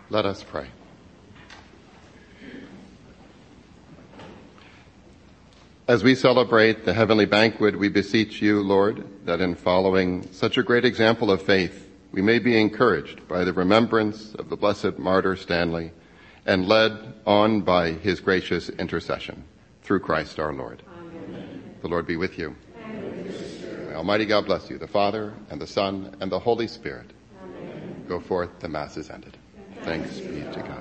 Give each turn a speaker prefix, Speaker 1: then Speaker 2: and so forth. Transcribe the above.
Speaker 1: Let us pray. As we celebrate the heavenly banquet, we beseech you, Lord, that in following such a great example of faith, we may be encouraged by the remembrance of the blessed martyr Stanley and led on by his gracious intercession. Through Christ our Lord. Amen. The Lord be with you. And with may Almighty God bless you, the Father, and the Son, and the Holy Spirit. Amen. Go forth, the Mass is ended. Thanks be to God.